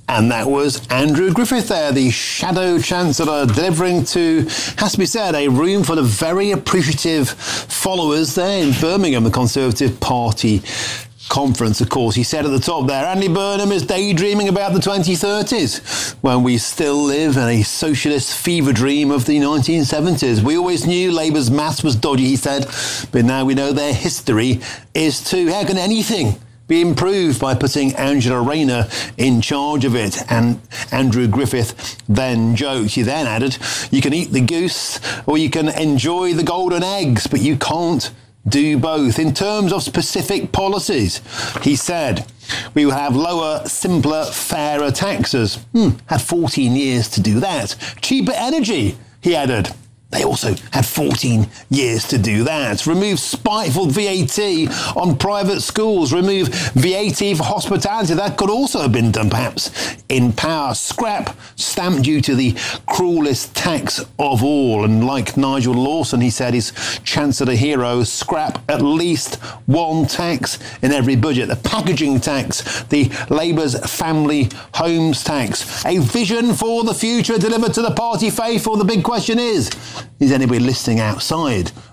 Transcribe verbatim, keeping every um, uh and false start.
And that was Andrew Griffith there, the Shadow Chancellor, delivering to, has to be said, a room full of very appreciative followers there in Birmingham, the Conservative Party conference. Of course, he said at the top there, Andy Burnham is daydreaming about the twenty thirties, when we still live in a socialist fever dream of the nineteen seventies. We always knew Labour's maths was dodgy, he said, but now we know their history is too. How can anything be improved by putting Angela Rayner in charge of it? And Andrew Griffith then joked. He then added, you can eat the goose or you can enjoy the golden eggs, but you can't do both. In terms of specific policies, he said, we will have lower, simpler, fairer taxes. Hmm, had fourteen years to do that. Cheaper energy, he added. They also had fourteen years to do that. Remove spiteful V A T on private schools. Remove V A T for hospitality. That could also have been done, perhaps, in power. Scrap stamp duty, the cruelest tax of all. And like Nigel Lawson, he said, his Chancellor hero, scrap at least one tax in every budget. The packaging tax, the Labour's family homes tax. A vision for the future delivered to the party faithful. The big question is, is anybody listening outside